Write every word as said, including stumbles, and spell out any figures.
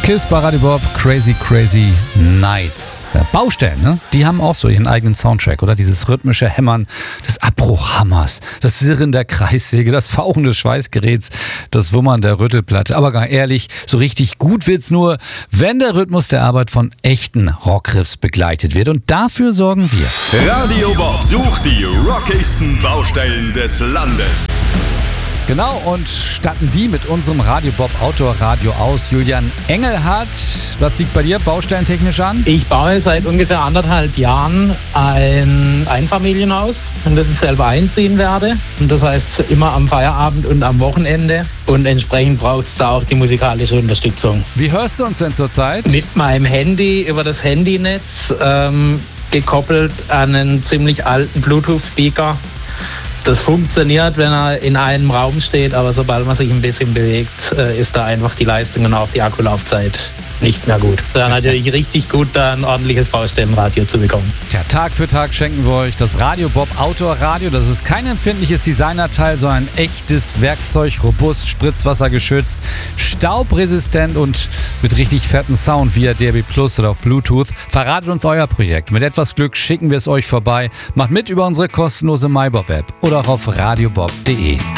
Kiss bei Radio Bob, Crazy Crazy Nights. Ja, Baustellen, ne? Die haben auch so ihren eigenen Soundtrack, oder? Dieses rhythmische Hämmern des Abbruchhammers, das Sirren der Kreissäge, das Fauchen des Schweißgeräts, das Wummern der Rüttelplatte. Aber gar ehrlich, so richtig gut wird's nur, wenn der Rhythmus der Arbeit von echten Rockriffs begleitet wird. Und dafür sorgen wir. Radio Bob sucht die rockigsten Baustellen des Landes. Genau, und statten die mit unserem Radio Bob Outdoor-Radio aus. Julian Engelhardt, was liegt bei dir baustellentechnisch an? Ich baue seit ungefähr anderthalb Jahren ein Einfamilienhaus, in das ich selber einziehen werde. Und das heißt immer am Feierabend und am Wochenende. Und entsprechend braucht es da auch die musikalische Unterstützung. Wie hörst du uns denn zurzeit? Mit meinem Handy über das Handynetz, ähm, gekoppelt an einen ziemlich alten Bluetooth-Speaker. Das funktioniert, wenn er in einem Raum steht, aber sobald man sich ein bisschen bewegt, ist da einfach die Leistung und auch die Akkulaufzeit nicht mehr gut. Da natürlich richtig gut, da ein ordentliches Baustellenradio zu bekommen. Tja, Tag für Tag schenken wir euch das Radio Bob Outdoor Radio. Das ist kein empfindliches Designerteil, sondern ein echtes Werkzeug, robust, spritzwassergeschützt, staubresistent und mit richtig fetten Sound via D A B Plus oder auch Bluetooth. Verratet uns euer Projekt. Mit etwas Glück schicken wir es euch vorbei. Macht mit über unsere kostenlose MyBob-App oder auch auf radiobob punkt de.